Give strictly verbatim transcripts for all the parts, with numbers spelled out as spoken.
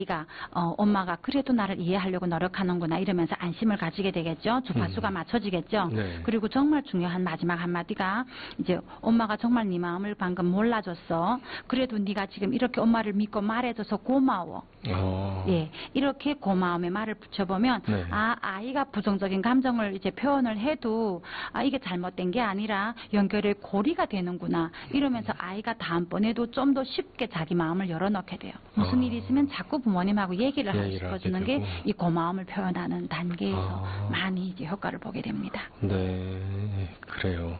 가 어, 엄마가 그래도 나를 이해하려고 노력하는구나 이러면서 안심을 가지게 되겠죠. 주파수가 음. 맞춰지겠죠. 네. 그리고 정말 중요한 마지막 한마디가 이제 엄마가 정말 네 마음을 방금 몰라줬어. 그래도 네가 지금 이렇게 엄마를 믿고 말해줘서 고마워. 어. 예, 이렇게 고마움의 말을 붙여보면 네. 아 아이가 부정적인 감정을 이제 표현을 해도 아 이게 잘못된 게 아니라 연결의 고리가 되는구나 이러면서 아이가 다음번에도 좀 더 쉽게 자기 마음을 열어놓게 돼요. 무슨 어. 일이 있으면 자꾸 부모님하고 얘기를 하고 얘기를 싶어지는 하게 게 되고. 이 고마움을 표현하는 단계에서 아. 많이 이제 효과를 보게 됩니다. 네, 그래요.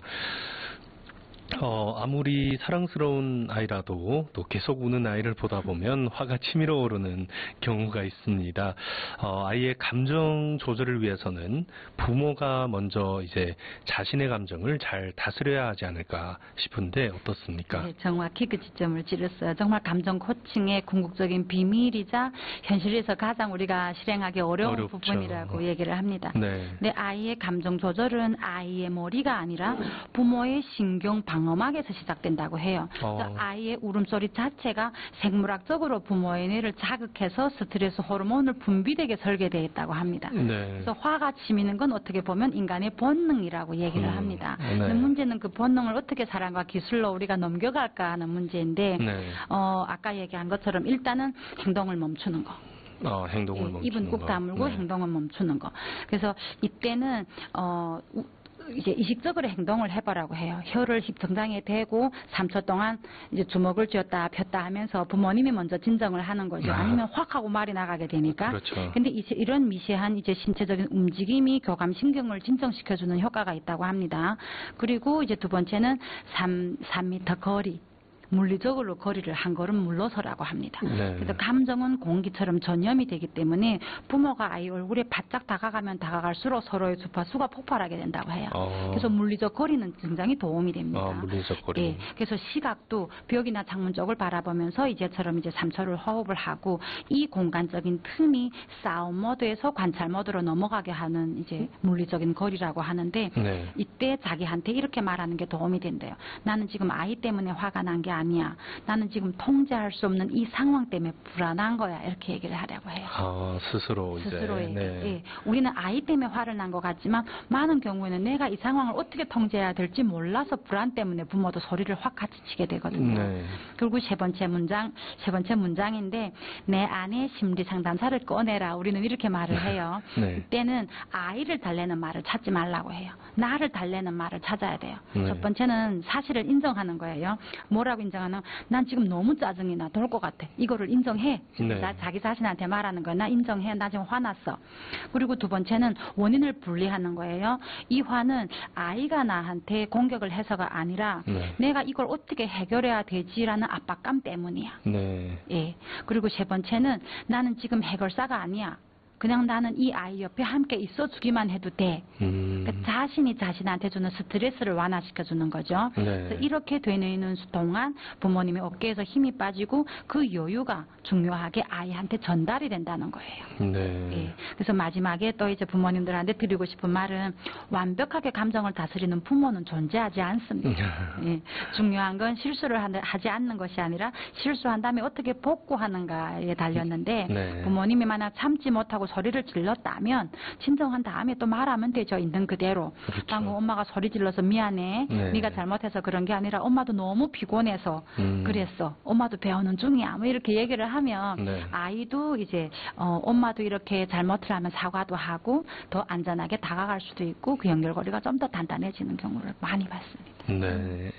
어, 아무리 사랑스러운 아이라도 또 계속 우는 아이를 보다 보면 화가 치밀어 오르는 경우가 있습니다. 어, 아이의 감정 조절을 위해서는 부모가 먼저 이제 자신의 감정을 잘 다스려야 하지 않을까 싶은데 어떻습니까? 네, 정확히 그 지점을 찌르어요. 정말 감정 코칭의 궁극적인 비밀이자 현실에서 가장 우리가 실행하기 어려운 어렵죠. 부분이라고 얘기를 합니다. 네. 내 아이의 감정 조절은 아이의 머리가 아니라 부모의 신경 방어막에서 시작된다고 해요. 어. 그래서 아이의 울음소리 자체가 생물학적으로 부모의 뇌를 자극해서 스트레스 호르몬을 분비되게 설계되어 있다고 합니다. 네. 그래서 화가 치미는 건 어떻게 보면 인간의 본능이라고 얘기를 음. 합니다. 네. 근데 문제는 그 본능을 어떻게 사랑과 기술로 우리가 넘겨갈까 하는 문제인데 네. 어, 아까 얘기한 것처럼 일단은 행동을 멈추는 거. 어, 행동을 예, 멈추는 입은 꾹 거. 다물고 네. 행동을 멈추는 거. 그래서 이때는 어 우- 이제 의식적으로 행동을 해보라고 해요. 혀를 힙 정장에 대고 삼 초 동안 이제 주먹을 쥐었다 폈다 하면서 부모님이 먼저 진정을 하는 거죠. 아니면 확 하고 말이 나가게 되니까. 그렇죠. 근데 이제 이런 미세한 이제 신체적인 움직임이 교감신경을 진정시켜주는 효과가 있다고 합니다. 그리고 이제 두 번째는 삼, 삼 미터 거리. 물리적으로 거리를 한 걸음 물러서라고 합니다. 네. 그래서 감정은 공기처럼 전염이 되기 때문에 부모가 아이 얼굴에 바짝 다가가면 다가갈수록 서로의 주파수가 폭발하게 된다고 해요. 어. 그래서 물리적 거리는 굉장히 도움이 됩니다. 어, 물리적 거리. 예, 그래서 시각도 벽이나 창문 쪽을 바라보면서 이제처럼 이제 삼 초를 호흡을 하고 이 공간적인 틈이 싸움 모드에서 관찰 모드로 넘어가게 하는 이제 물리적인 거리라고 하는데 네. 이때 자기한테 이렇게 말하는 게 도움이 된대요. 나는 지금 아이 때문에 화가 난 게 아니야. 나는 지금 통제할 수 없는 이 상황 때문에 불안한 거야. 이렇게 얘기를 하려고 해요. 아, 스스로 이제. 스스로에게. 네. 예. 우리는 아이 때문에 화를 난 것 같지만 많은 경우에는 내가 이 상황을 어떻게 통제해야 될지 몰라서 불안 때문에 부모도 소리를 확 같이 치게 되거든요. 네. 그리고 세 번째 문장, 세 번째 문장인데 내 안에 심리 상담사를 꺼내라. 우리는 이렇게 말을 해요. 네. 이때는 아이를 달래는 말을 찾지 말라고 해요. 나를 달래는 말을 찾아야 돼요. 네. 첫 번째는 사실을 인정하는 거예요. 뭐라고 인정하는? 난 지금 너무 짜증이 나. 돌 것 같아. 이거를 인정해. 네. 나 자기 자신한테 말하는 거야. 나 인정해. 나 지금 화났어. 그리고 두 번째는 원인을 분리하는 거예요. 이 화는 아이가 나한테 공격을 해서가 아니라 네. 내가 이걸 어떻게 해결해야 되지라는 압박감 때문이야. 네. 예. 그리고 세 번째는 나는 지금 해결사가 아니야. 그냥 나는 이 아이 옆에 함께 있어주기만 해도 돼. 음. 그러니까 자신이 자신한테 주는 스트레스를 완화시켜주는 거죠. 네. 그래서 이렇게 되는 동안 부모님의 어깨에서 힘이 빠지고 그 여유가 중요하게 아이한테 전달이 된다는 거예요. 네. 예. 그래서 마지막에 또 이제 부모님들한테 드리고 싶은 말은 완벽하게 감정을 다스리는 부모는 존재하지 않습니다. 예. 중요한 건 실수를 하지 않는 것이 아니라 실수한 다음에 어떻게 복구하는가에 달렸는데 네. 부모님이 만약 참지 못하고 소리를 질렀다면 진정한 다음에 또 말하면 되죠. 있는 그대로. 그렇죠. 방금 엄마가 소리 질러서 미안해. 네. 네가 잘못해서 그런 게 아니라 엄마도 너무 피곤해서 음. 그랬어. 엄마도 배우는 중이야. 뭐 이렇게 얘기를 하면 네. 아이도 이제 어, 엄마도 이렇게 잘못을 하면 사과도 하고 더 안전하게 다가갈 수도 있고 그 연결고리가 좀 더 단단해지는 경우를 많이 봤습니다. 네.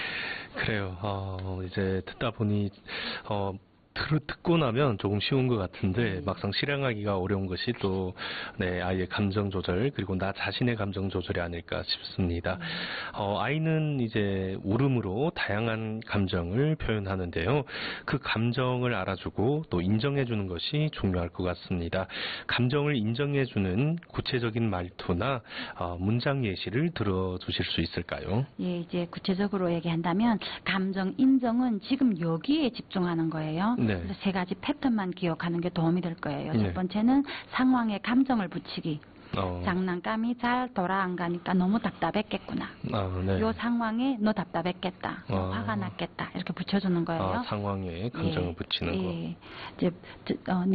그래요. 어, 이제 듣다 보니 어, 듣고 나면 조금 쉬운 것 같은데 막상 실행하기가 어려운 것이 또 네, 아이의 감정 조절 그리고 나 자신의 감정 조절이 아닐까 싶습니다. 어, 아이는 이제 울음으로 다양한 감정을 표현하는데요. 그 감정을 알아주고 또 인정해주는 것이 중요할 것 같습니다. 감정을 인정해주는 구체적인 말투나 어, 문장 예시를 들어주실 수 있을까요? 예, 이제 구체적으로 얘기한다면 감정 인정은 지금 여기에 집중하는 거예요. 네. 그래서 세 가지 패턴만 기억하는 게 도움이 될 거예요. 네. 첫 번째는 상황에 감정을 붙이기. 어. 장난감이 잘 돌아 안 가니까 너무 답답했겠구나. 아, 네. 요 상황에 너 답답했겠다. 너 아. 화가 났겠다. 이렇게 붙여주는 거예요. 아, 상황에 감정을 예, 붙이는 거. 예. 이제 어,